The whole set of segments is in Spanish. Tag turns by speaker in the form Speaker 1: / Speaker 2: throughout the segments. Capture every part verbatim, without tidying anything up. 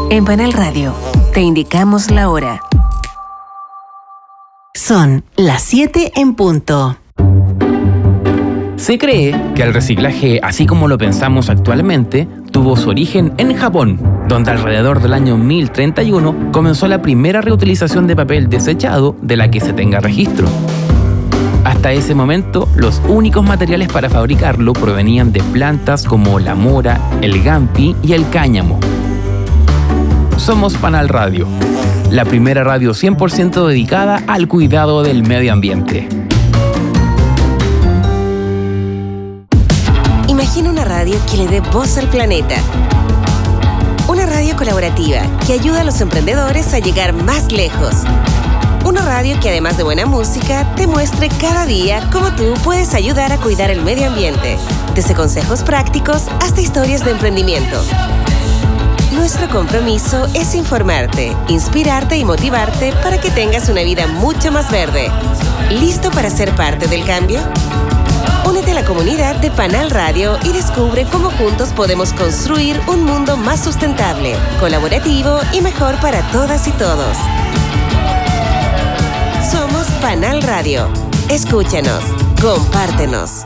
Speaker 1: En Panal Radio, te indicamos la hora. Son las siete en punto.
Speaker 2: Se cree que el reciclaje, así como lo pensamos actualmente, tuvo su origen en Japón, donde alrededor del año mil treinta y uno comenzó la primera reutilización de papel desechado de la que se tenga registro. Hasta ese momento, los únicos materiales para fabricarlo provenían de plantas como la mora, el gampi y el cáñamo. Somos Panal Radio, la primera radio cien por ciento dedicada al cuidado del medio ambiente.
Speaker 1: Imagina una radio que le dé voz al planeta. Una radio colaborativa que ayuda a los emprendedores a llegar más lejos. Una radio que además de buena música, te muestre cada día cómo tú puedes ayudar a cuidar el medio ambiente. Desde consejos prácticos hasta historias de emprendimiento. Nuestro compromiso es informarte, inspirarte y motivarte para que tengas una vida mucho más verde. ¿Listo para ser parte del cambio? Únete a la comunidad de Panal Radio y descubre cómo juntos podemos construir un mundo más sustentable, colaborativo y mejor para todas y todos. Somos Panal Radio. Escúchanos, compártenos.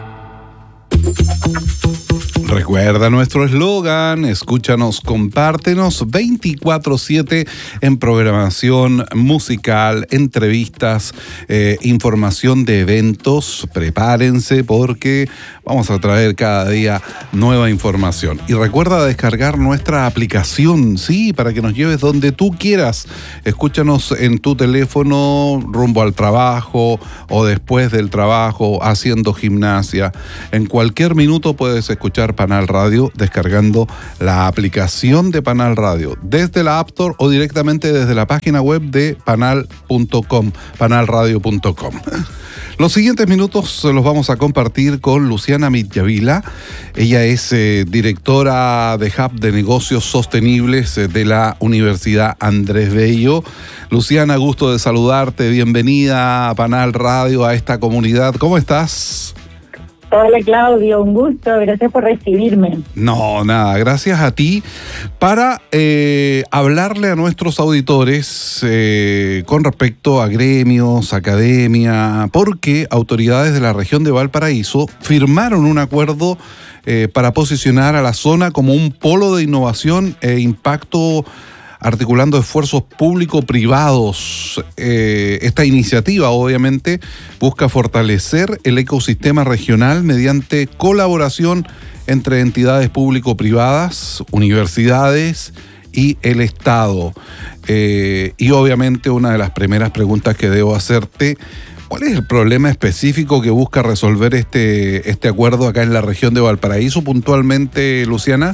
Speaker 3: Recuerda nuestro eslogan, escúchanos, compártenos, veinticuatro siete en programación musical, entrevistas, eh, información de eventos. Prepárense porque vamos a traer cada día nueva información. Y recuerda descargar nuestra aplicación, sí, para que nos lleves donde tú quieras. Escúchanos en tu teléfono, rumbo al trabajo o después del trabajo, haciendo gimnasia. En cualquier minuto puedes escuchar Panal Radio descargando la aplicación de Panal Radio desde la App Store o directamente desde la página web de panal punto com, panal radio punto com. Los siguientes minutos los vamos a compartir con Luciana Mityavila. Ella es eh, directora de Hub de Negocios Sostenibles eh, de la Universidad Andrés Bello. Luciana, gusto de saludarte. Bienvenida a Panal Radio, a esta comunidad. ¿Cómo estás?
Speaker 4: Hola Claudio, un gusto, gracias por recibirme.
Speaker 3: No, nada, gracias a ti para eh, hablarle a nuestros auditores eh, con respecto a gremios, academia, porque autoridades de la región de Valparaíso firmaron un acuerdo eh, para posicionar a la zona como un polo de innovación e impacto, articulando esfuerzos público-privados. Eh, esta iniciativa, obviamente, busca fortalecer el ecosistema regional mediante colaboración entre entidades público-privadas, universidades y el Estado. Eh, y obviamente una de las primeras preguntas que debo hacerte: ¿cuál es el problema específico que busca resolver este, este acuerdo acá en la región de Valparaíso puntualmente, Luciana?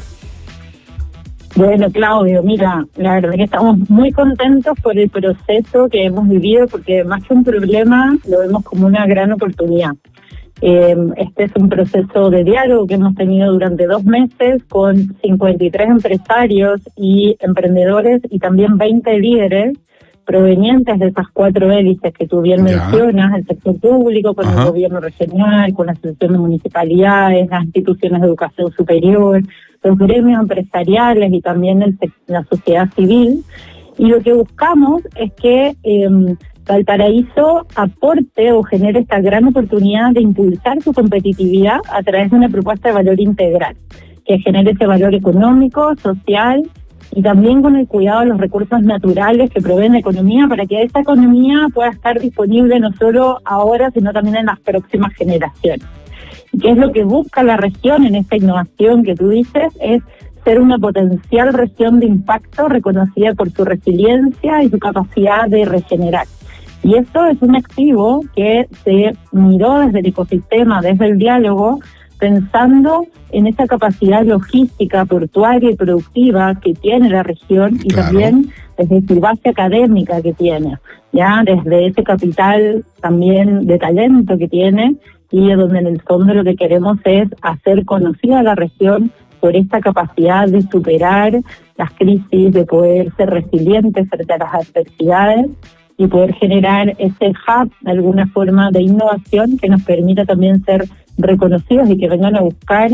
Speaker 4: Bueno, Claudio, mira, la verdad que estamos muy contentos por el proceso que hemos vivido, porque más que un problema lo vemos como una gran oportunidad. Eh, este es un proceso de diálogo que hemos tenido durante dos meses con cincuenta y tres empresarios y emprendedores y también veinte líderes provenientes de esas cuatro hélices que tú bien ya mencionas: el sector público, con Ajá. el gobierno regional, con la asociación de municipalidades, las instituciones de educación superior, los gremios empresariales y también el, la sociedad civil. Y lo que buscamos es que eh, Valparaíso aporte o genere esta gran oportunidad de impulsar su competitividad a través de una propuesta de valor integral, que genere ese valor económico, social y también con el cuidado de los recursos naturales que proveen la economía, para que esa economía pueda estar disponible no solo ahora, sino también en las próximas generaciones. ¿Y qué es lo que busca la región en esta innovación que tú dices? Es ser una potencial región de impacto reconocida por su resiliencia y su capacidad de regenerar. Y esto es un activo que se miró desde el ecosistema, desde el diálogo, pensando en esa capacidad logística, portuaria y productiva que tiene la región, y claro, también desde su base académica que tiene, ya desde ese capital también de talento que tiene, y donde en el fondo lo que queremos es hacer conocida a la región por esta capacidad de superar las crisis, de poder ser resilientes frente a las adversidades y poder generar ese hub de alguna forma de innovación que nos permita también ser reconocidos y que vengan a buscar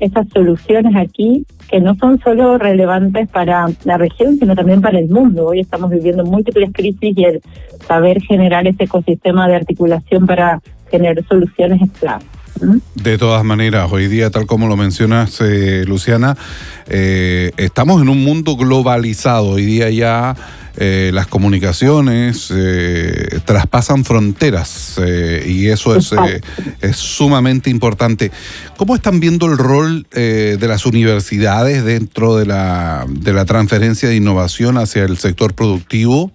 Speaker 4: esas soluciones aquí que no son solo relevantes para la región, sino también para el mundo. Hoy estamos viviendo múltiples crisis y el saber generar ese ecosistema de articulación para generar soluciones es clave.
Speaker 3: De todas maneras, hoy día, tal como lo mencionas, eh, Luciana, eh, estamos en un mundo globalizado. Hoy día ya eh, las comunicaciones eh, traspasan fronteras eh, y eso es, eh, es sumamente importante. ¿Cómo están viendo el rol eh, de las universidades dentro de la, de la transferencia de innovación hacia el sector productivo?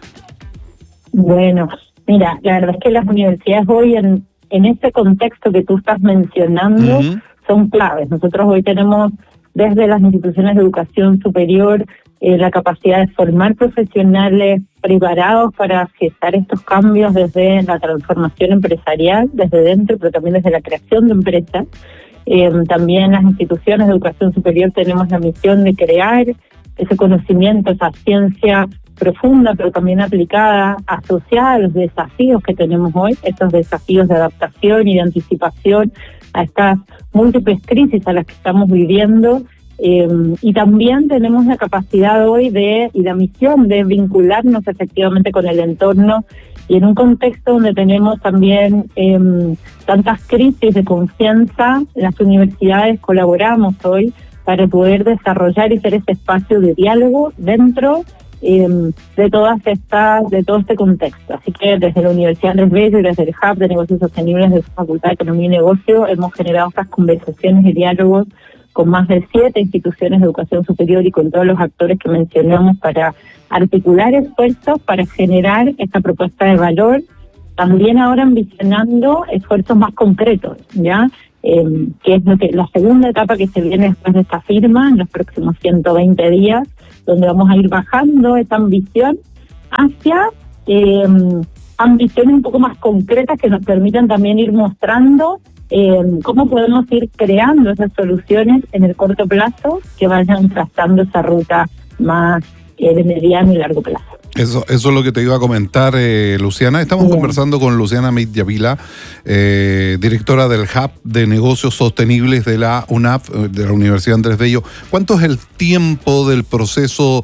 Speaker 4: Bueno, mira, la verdad es que las universidades hoy en En este contexto que tú estás mencionando, uh-huh. son claves. Nosotros hoy tenemos desde las instituciones de educación superior eh, la capacidad de formar profesionales preparados para gestar estos cambios desde la transformación empresarial, desde dentro, pero también desde la creación de empresas. Eh, también las instituciones de educación superior tenemos la misión de crear ese conocimiento, esa ciencia profunda, pero también aplicada, asociada a los desafíos que tenemos hoy, estos desafíos de adaptación y de anticipación a estas múltiples crisis a las que estamos viviendo. Eh, y también tenemos la capacidad hoy de y la misión de vincularnos efectivamente con el entorno, y en un contexto donde tenemos también eh, tantas crisis de confianza, las universidades colaboramos hoy para poder desarrollar y ser ese espacio de diálogo dentro Eh, de todas estas, de todo este contexto. Así que desde la Universidad Andrés Bello y desde el Hub de Negocios Sostenibles de su Facultad de Economía y Negocio hemos generado estas conversaciones y diálogos con más de siete instituciones de educación superior y con todos los actores que mencionamos para articular esfuerzos para generar esta propuesta de valor, también ahora ambicionando esfuerzos más concretos, ¿ya? Eh, que es lo que la segunda etapa que se viene después de esta firma en los próximos ciento veinte días, donde vamos a ir bajando esa ambición hacia eh, ambiciones un poco más concretas que nos permitan también ir mostrando eh, cómo podemos ir creando esas soluciones en el corto plazo que vayan trazando esa ruta más eh, de mediano y largo plazo.
Speaker 3: Eso, eso es lo que te iba a comentar, eh, Luciana. Estamos Bien. conversando con Luciana Mityavila, eh, directora del Hub de Negocios Sostenibles de la U N A F, de la Universidad Andrés Bello. ¿Cuánto es el tiempo del proceso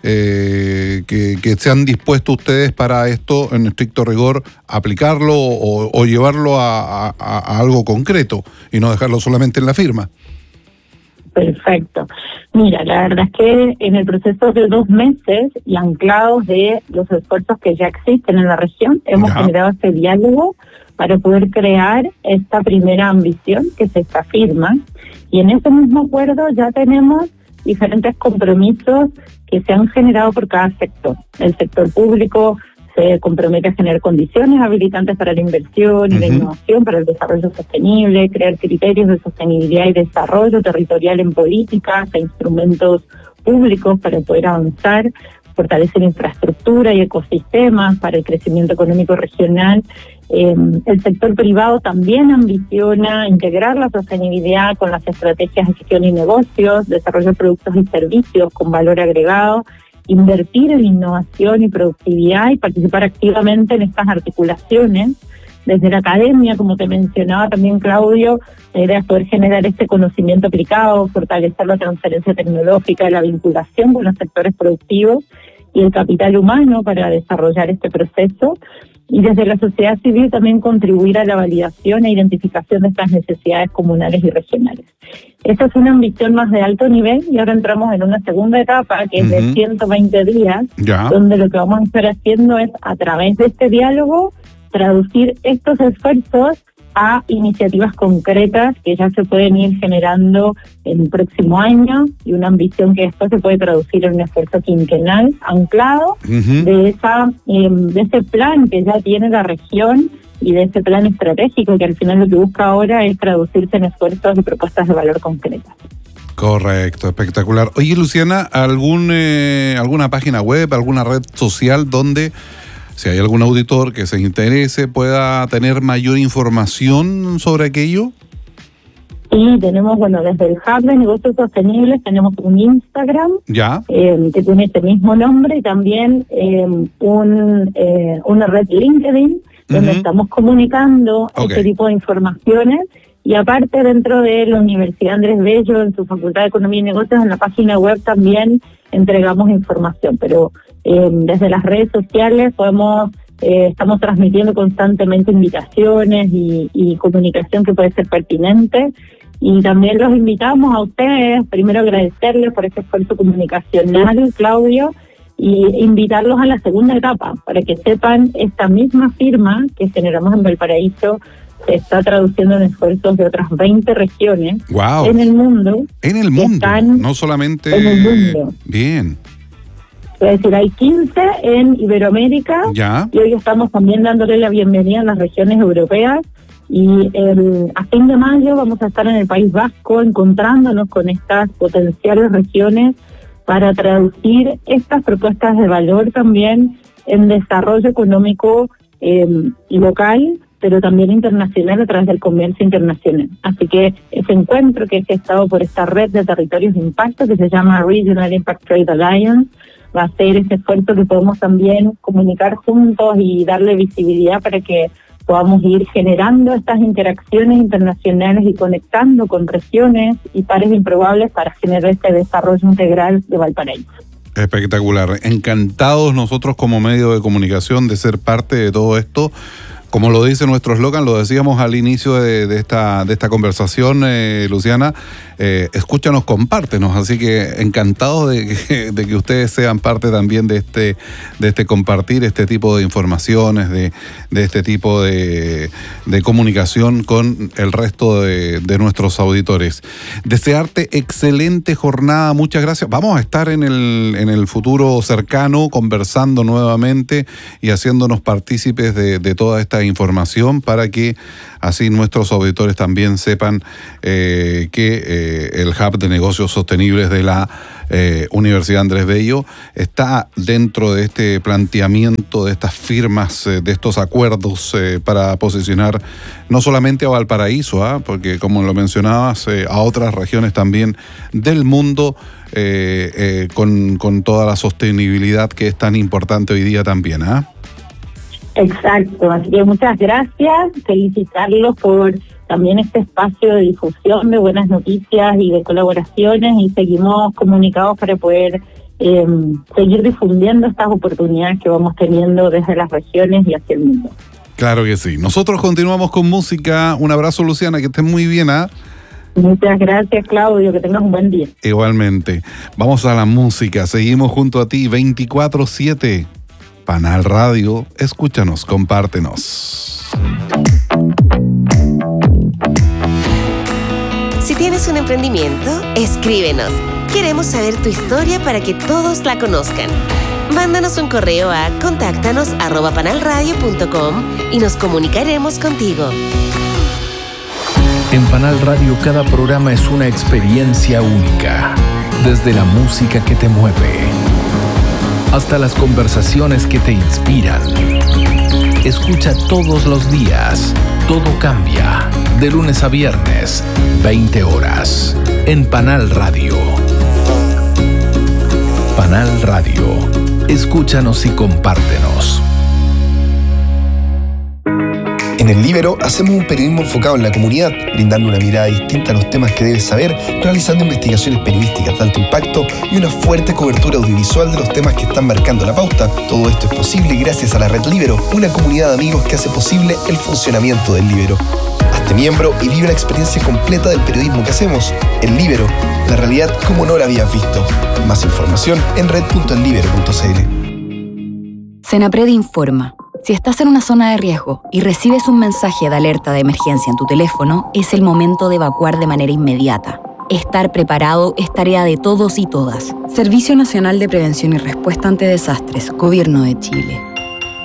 Speaker 3: eh, que, que se han dispuesto ustedes para esto, en estricto rigor, aplicarlo o, o llevarlo a, a, a algo concreto y no dejarlo solamente en la firma?
Speaker 4: Perfecto. Mira, la verdad es que en el proceso de dos meses y anclados de los esfuerzos que ya existen en la región, hemos ya. generado este diálogo para poder crear esta primera ambición que se está firma. Y en ese mismo acuerdo ya tenemos diferentes compromisos que se han generado por cada sector. El sector público se compromete a generar condiciones habilitantes para la inversión y uh-huh. la innovación, para el desarrollo sostenible, crear criterios de sostenibilidad y desarrollo territorial en políticas e instrumentos públicos para poder avanzar, fortalecer infraestructura y ecosistemas para el crecimiento económico regional. Eh, el sector privado también ambiciona integrar la sostenibilidad con las estrategias de gestión y negocios, desarrollo de productos y servicios con valor agregado, invertir en innovación y productividad y participar activamente en estas articulaciones. Desde la academia, como te mencionaba también Claudio, la idea es poder generar este conocimiento aplicado, fortalecer la transferencia tecnológica, la vinculación con los sectores productivos y el capital humano para desarrollar este proceso. Y desde la sociedad civil también contribuir a la validación e identificación de estas necesidades comunales y regionales. Esta es una ambición más de alto nivel y ahora entramos en una segunda etapa que es uh-huh. de ciento veinte días, ya. donde lo que vamos a estar haciendo es, a través de este diálogo, traducir estos esfuerzos a iniciativas concretas que ya se pueden ir generando en el próximo año y una ambición que después se puede traducir en un esfuerzo quinquenal anclado uh-huh. de esa eh, de ese plan que ya tiene la región y de ese plan estratégico que al final lo que busca ahora es traducirse en esfuerzos y propuestas de valor concretas.
Speaker 3: Correcto, espectacular. Oye, Luciana, ¿algún eh, alguna página web, alguna red social donde, si hay algún auditor que se interese, pueda tener mayor información sobre aquello?
Speaker 4: Sí, tenemos, bueno, desde el Hub de Negocios Sostenibles tenemos un Instagram
Speaker 3: ¿Ya?
Speaker 4: Eh, que tiene este mismo nombre y también eh, un eh, una red LinkedIn donde uh-huh. estamos comunicando okay. este tipo de informaciones Y aparte, dentro de la Universidad Andrés Bello, en su Facultad de Economía y Negocios, en la página web también entregamos información. Pero eh, desde las redes sociales podemos, eh, estamos transmitiendo constantemente invitaciones y, y comunicación que puede ser pertinente. Y también los invitamos a ustedes, primero agradecerles por ese esfuerzo comunicacional, Claudio, y invitarlos a la segunda etapa, para que sepan esta misma firma que generamos en Valparaíso se está traduciendo en esfuerzos de otras veinte regiones
Speaker 3: wow.
Speaker 4: en el mundo.
Speaker 3: En el mundo, no solamente...
Speaker 4: En el mundo.
Speaker 3: Bien.
Speaker 4: Es decir, hay quince en Iberoamérica,
Speaker 3: ya.
Speaker 4: Y hoy estamos también dándole la bienvenida a las regiones europeas. Y el, a fin de mayo vamos a estar en el País Vasco encontrándonos con estas potenciales regiones para traducir estas propuestas de valor también en desarrollo económico eh, local, pero también internacional a través del comercio internacional. Así que ese encuentro que es gestado por esta red de territorios de impacto que se llama Regional Impact Trade Alliance va a ser ese esfuerzo que podemos también comunicar juntos y darle visibilidad para que podamos ir generando estas interacciones internacionales y conectando con regiones y pares improbables para generar este desarrollo integral de Valparaíso.
Speaker 3: Espectacular. Encantados nosotros como medio de comunicación de ser parte de todo esto. Como lo dice nuestro eslogan, lo decíamos al inicio de, de, esta, de esta conversación, eh, Luciana, eh, escúchanos, compártenos, así que encantados de que, de que ustedes sean parte también de este, de este compartir este tipo de informaciones, de, de este tipo de, de comunicación con el resto de, de nuestros auditores. Desearte excelente jornada, muchas gracias. Vamos a estar en el, en el futuro cercano conversando nuevamente y haciéndonos partícipes de, de toda esta información para que así nuestros auditores también sepan eh, que eh, el Hub de Negocios Sostenibles de la eh, Universidad Andrés Bello está dentro de este planteamiento, de estas firmas, eh, de estos acuerdos eh, para posicionar no solamente a Valparaíso, ¿eh? porque como lo mencionabas, eh, a otras regiones también del mundo eh, eh, con, con toda la sostenibilidad que es tan importante hoy día también, ¿ah? ¿eh?
Speaker 4: Exacto, así que muchas gracias, felicitarlos por también este espacio de difusión de buenas noticias y de colaboraciones y seguimos comunicados para poder eh, seguir difundiendo estas oportunidades que vamos teniendo desde las regiones y hacia el mundo.
Speaker 3: Claro que sí. Nosotros continuamos con música. Un abrazo, Luciana, que estés muy bien, ¿ah? ¿eh?
Speaker 4: Muchas gracias, Claudio, que tengas un buen día.
Speaker 3: Igualmente. Vamos a la música, seguimos junto a ti veinticuatro siete. Panal Radio, escúchanos, compártenos.
Speaker 1: Si tienes un emprendimiento, escríbenos. Queremos saber tu historia para que todos la conozcan. Mándanos un correo a contáctanos arroba panalradio punto com y nos comunicaremos contigo.
Speaker 5: En Panal Radio cada programa es una experiencia única. Desde la música que te mueve hasta las conversaciones que te inspiran. Escucha todos los días. Todo cambia. De lunes a viernes, veinte horas. En Panal Radio. Panal Radio. Escúchanos y compártenos.
Speaker 6: En El Líbero hacemos un periodismo enfocado en la comunidad, brindando una mirada distinta a los temas que debes saber, realizando investigaciones periodísticas de alto impacto y una fuerte cobertura audiovisual de los temas que están marcando la pauta. Todo esto es posible gracias a la Red Líbero, una comunidad de amigos que hace posible el funcionamiento del Líbero. Hazte miembro y vive la experiencia completa del periodismo que hacemos. El Líbero, la realidad como no la habías visto. Más información en red punto el líbero punto c l.
Speaker 7: Senapred informa. Si estás en una zona de riesgo y recibes un mensaje de alerta de emergencia en tu teléfono, es el momento de evacuar de manera inmediata. Estar preparado es tarea de todos y todas. Servicio Nacional de Prevención y Respuesta ante Desastres, Gobierno de Chile.